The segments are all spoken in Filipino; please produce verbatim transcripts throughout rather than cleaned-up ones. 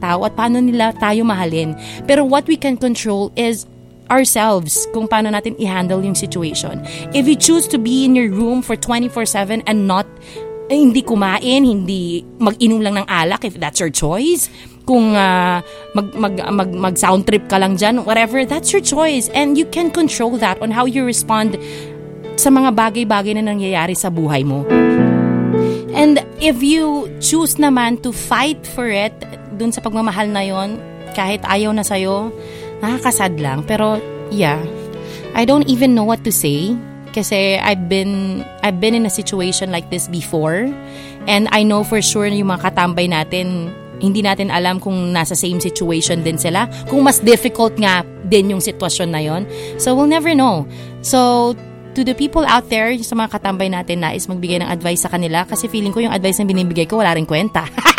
tao at paano nila tayo mahalin. Pero what we can control is ourselves, kung paano natin i-handle yung situation. If you choose to be in your room for twenty-four seven and not, eh, hindi kumain, hindi mag-inom lang ng alak, if that's your choice, kung uh, mag, mag, mag, mag sound trip ka lang dyan, whatever, that's your choice. And you can control that on how you respond sa mga bagay-bagay na nangyayari sa buhay mo. And if you choose naman to fight for it, dun sa pagmamahal na yon, kahit ayaw na sa'yo, nakakasad lang. Pero, yeah, I don't even know what to say. Kasi I've been, I've been in a situation like this before. And I know for sure yung mga katambay natin, hindi natin alam kung nasa same situation din sila. Kung mas difficult nga din yung sitwasyon na yon. So, we'll never know. So, to the people out there, sa mga katambay natin, nais magbigay ng advice sa kanila kasi feeling ko yung advice na binibigay ko wala rin kwenta.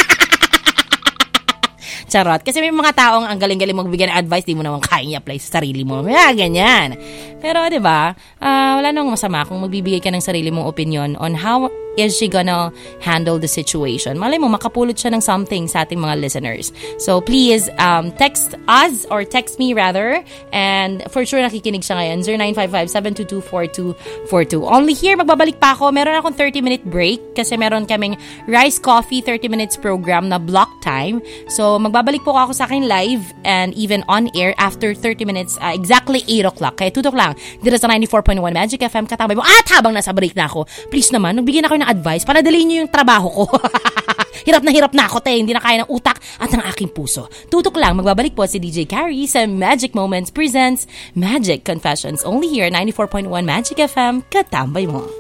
Charot. Kasi may mga taong ang galing-galing magbigay ng advice, di mo naman kaya i-apply sa sarili mo. Yeah, ganyan. Pero, di ba, uh, wala namang masama kung magbibigay ka ng sarili mong opinion on how is she gonna handle the situation. Malay mo, makapulot siya ng something sa ating mga listeners. So, please, um, text us or text me rather. And for sure, nakikinig siya ngayon. zero nine five five, seven two two, four two four two. Only here, magbabalik pa ako. Meron akong thirty minute break kasi meron kaming Rice Coffee thirty minutes program na block time. So, magbabalik po ako sa akin live and even on air after thirty minutes, uh, exactly eight o'clock. Kaya tutok lang. Dito sa ninety-four point one Magic F M, katabay mo. At habang nasa break na ako, please naman, nagbigyan ako ng advice para dalhin nyo yung trabaho ko. Hirap na hirap na ako, te. Hindi na kaya ng utak at ng aking puso. Tutok lang, magbabalik po si D J Carrie sa Magic Moments presents Magic Confessions. Only here, ninety-four point one Magic F M, katambay mo.